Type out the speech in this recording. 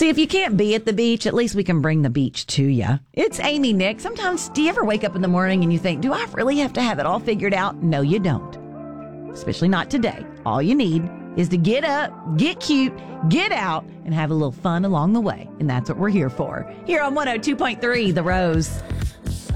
See, if you can't be at the beach, at least we can bring the beach to you. It's Amy, Nick. Sometimes, do you ever wake up in the morning and you think, do I really have to have it all figured out? No, you don't. Especially not today. All you need is to get up, get cute, get out, and have a little fun along the way. And that's what we're here for. Here on 102.3 The Rose.